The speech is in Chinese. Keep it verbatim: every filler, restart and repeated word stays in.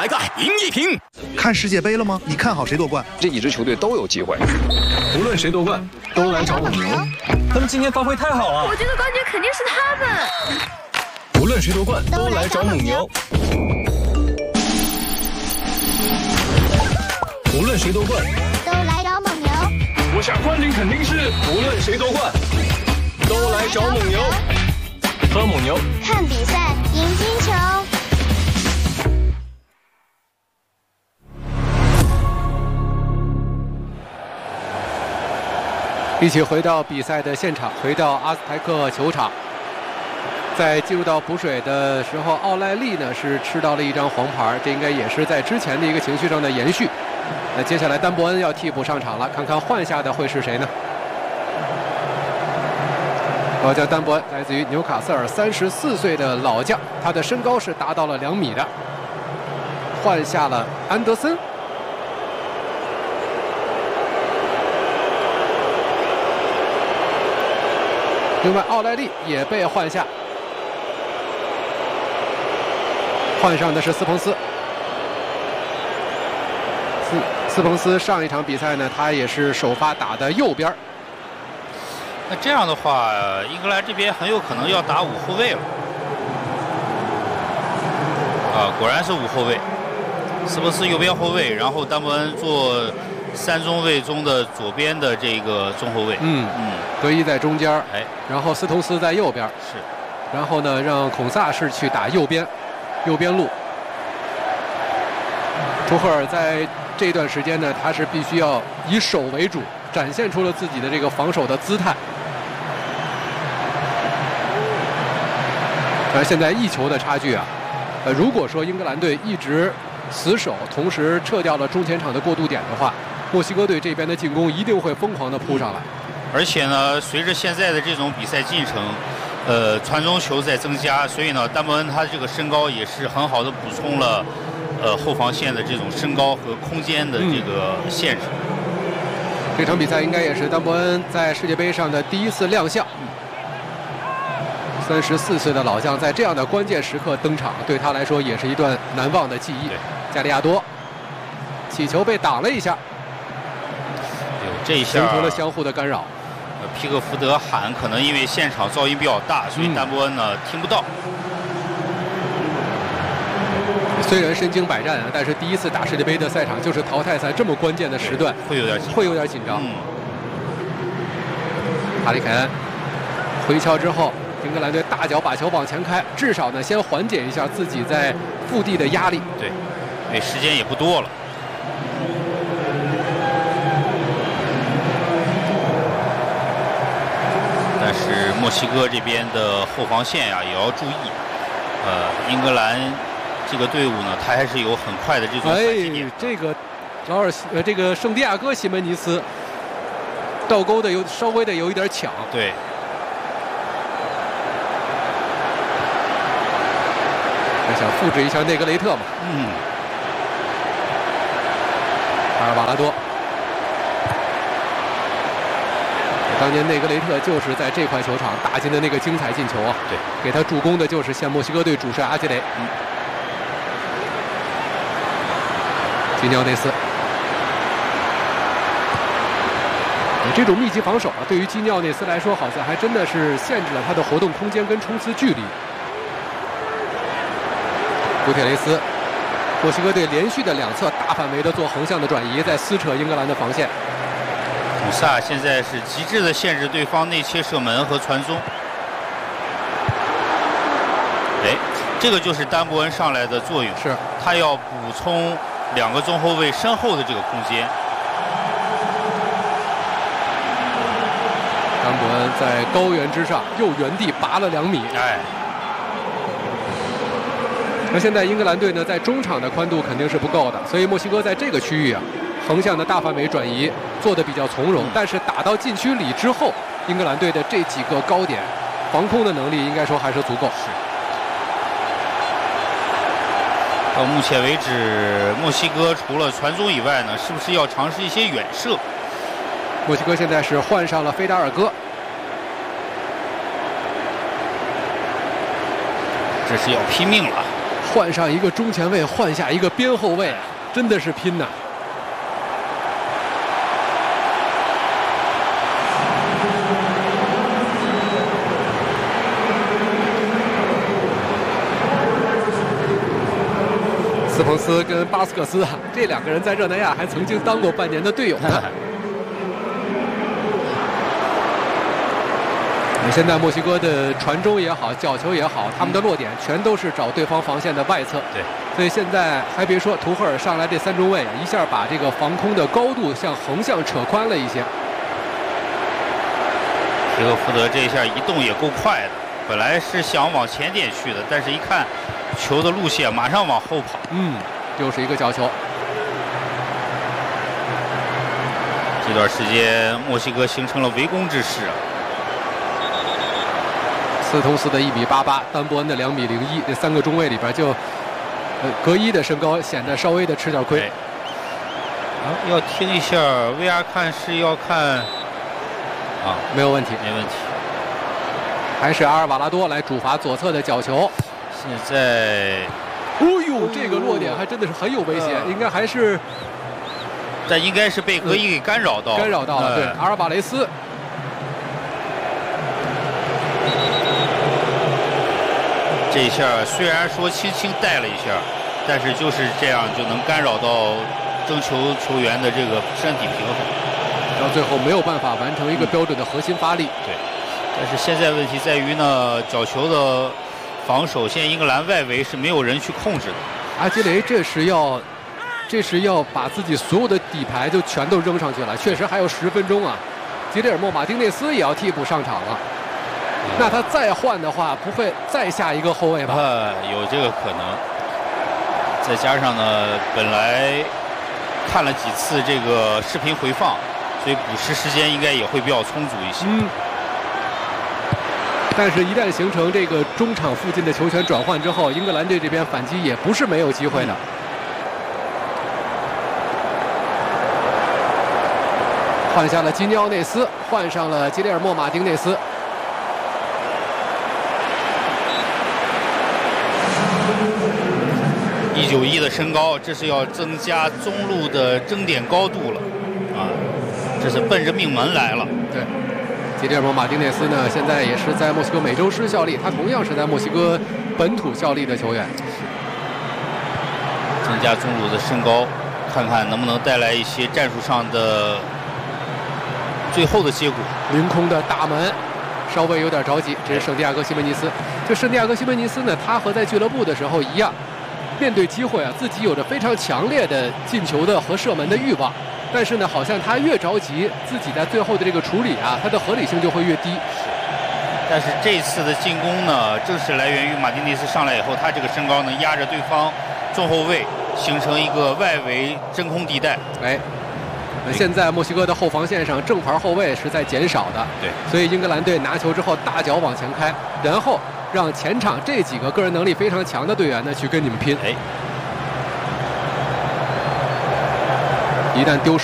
来个赢一瓶。 看世界杯了吗？你看好谁夺冠？ 这几支球队都有机会， 无论谁夺冠，都来找蒙牛。 他们今天发挥太好了， 我觉得冠军肯定是他们。 无论谁夺冠，都来找蒙牛。无论谁夺冠， 都来找蒙牛。 我想冠军肯定是无论谁夺冠，都来找蒙牛。喝蒙牛， 看比赛，赢金球。 一起回到比赛的现场，回到阿斯泰克球场。在进入到补水的时候，奥莱利呢是吃到了一张黄牌，这应该也是在之前的一个情绪上的延续。那接下来丹伯恩要替补上场了，看看换下的会是谁呢？老将丹伯恩来自于纽卡斯尔，三十四岁的老将，他的身高是达到了两米的。换下了安德森。另外，奥莱利也被换下，换上的是斯彭斯。斯斯彭斯上一场比赛呢，他也是首发打的右边。 那这样的话，英格兰这边很有可能要打五后卫了。啊，果然是五后卫，斯彭斯右边后卫，然后丹伯恩做三中卫中的左边的这个中后卫。 嗯嗯，德伊在中间， 哎， 然后斯通斯在右边， 是， 然后呢，让孔萨是去打右边，右边路。图赫尔在这段时间呢，他是必须要以守为主，展现出了自己的这个防守的姿态。而现在一球的差距啊，呃，如果说英格兰队一直死守，同时撤掉了中前场的过渡点的话，墨西哥队这边的进攻一定会疯狂的扑上来。 而且呢，随着现在的这种比赛进程，呃，传中球在增加，所以呢，丹伯恩他这个身高也是很好的补充了，呃，后防线的这种身高和空间的这个限制。 嗯、这场比赛应该也是丹伯恩在世界杯上的第一次亮相。三十四岁的老将在这样的关键时刻登场，对他来说也是一段难忘的记忆。加利亚多，起球被挡了一下， 这一下形成了相互的干扰。 呃，皮克福德喊，可能因为现场噪音比较大，所以丹伯恩呢、嗯、听不到。 虽然身经百战，但是第一次打世界杯的赛场就是淘汰赛这么关键的时段， 会有点紧张会有点紧张。 嗯、 哈里凯恩回敲之后，英格兰队大脚把球往前开，至少呢先缓解一下自己在腹地的压力。 对，因为时间也不多了。但是墨西哥这边的后防线呀、啊、也要注意。呃，英格兰这个队伍呢，他还是有很快的这种反击点。 哎，这个劳尔呃，这个圣地亚哥西门尼斯倒钩的有稍微的有一点抢。 对。 想复制一下内格雷特嘛？ 嗯。 阿尔瓦拉多，当年内格雷特就是在这块球场打进的那个精彩进球啊！ 对， 给他助攻的就是现墨西哥队主帅阿基雷。嗯。基尼奥内斯，这种密集防守啊，对于基尼奥内斯来说，好像还真的是限制了他的活动空间跟冲刺距离。古铁雷斯，墨西哥队连续的两侧大范围的做横向的转移，在撕扯英格兰的防线。 孔萨现在是极致的限制对方内切射门和传中。哎，这个就是丹伯恩上来的作用， 是他要补充两个中后卫身后的这个空间。 丹伯恩在高原之上又原地拔了两米。 哎。 那现在英格兰队呢，在中场的宽度肯定是不够的，所以墨西哥在这个区域啊，横向的大范围转移做得比较从容。但是打到禁区里之后，英格兰队的这几个高点防空的能力应该说还是足够。 是。到目前为止，墨西哥除了传中以外呢，是不是要尝试一些远射？ 墨西哥现在是换上了菲达尔戈。 这是要拼命了。 换上一个中前卫，换下一个边后卫，真的是拼呐！斯彭斯跟巴斯克斯啊，这两个人在热那亚还曾经当过半年的队友呢。现在墨西哥的传中也好，角球也好，他们的落点全都是找对方防线的外侧。 对， 所以现在还别说，图赫尔上来这三中卫啊，一下把这个防空的高度向横向扯宽了一些。 皮克福德这一下移动也够快的，本来是想往前点去的，但是一看球的路线，马上往后跑。 嗯，又是一个角球。 这段时间，墨西哥形成了围攻之势。 斯通斯的一米八八，丹伯恩的两米零一，这三个中卫里边就，呃，隔一的身高显得稍微的吃点亏。 啊，要听一下 V R 看是要看，啊， 没有问题， 没问题。 还是阿尔瓦拉多来主罚左侧的角球。 现在， 哦呦，这个落点还真的是很有危险，呃、应该还是， 但应该是被格伊给干扰到， 干扰到了。 呃、 对，阿尔瓦雷斯。 这一下虽然说轻轻带了一下，但是就是这样就能干扰到争球球员的这个身体平衡， 到最后没有办法完成一个标准的核心发力。 对，但是现在问题在于呢，角球的防守，现在英格兰外围是没有人去控制的。 阿基雷这是要，这是要把自己所有的底牌就全都扔上去了。确实还有十分钟啊，吉列尔莫·马丁内斯也要替补上场了。那他再换的话，不会再下一个后卫吧？ 呃，有这个可能。再加上呢，本来看了几次这个视频回放，所以补时时间应该也会比较充足一些。 嗯。但是，一旦形成这个中场附近的球权转换之后，英格兰队这边反击也不是没有机会的。换下了基尼奥内斯，换上了吉列尔莫·马丁内斯。 一九一的身高，这是要增加中路的争点高度了，啊，这是奔着命门来了。 对，吉列尔莫·马丁内斯呢，现在也是在墨西哥美洲狮效力，他同样是在墨西哥本土效力的球员。 增加中路的身高，看看能不能带来一些战术上的最后的结果。 凌空的大门。稍微有点着急，这是圣地亚哥西门尼斯。就圣地亚哥西门尼斯呢，他和在俱乐部的时候一样，面对机会啊，自己有着非常强烈的进球的和射门的欲望。但是呢，好像他越着急，自己在最后的这个处理啊，他的合理性就会越低。 但是这次的进攻呢，正是来源于马丁内斯上来以后，他这个身高呢压着对方中后卫，形成一个外围真空地带。 哎。现在墨西哥的后防线上正牌后卫是在减少的， 对， 所以英格兰队拿球之后大脚往前开，然后让前场这几个个人能力非常强的队员呢去跟你们拼。 哎， 一旦丢失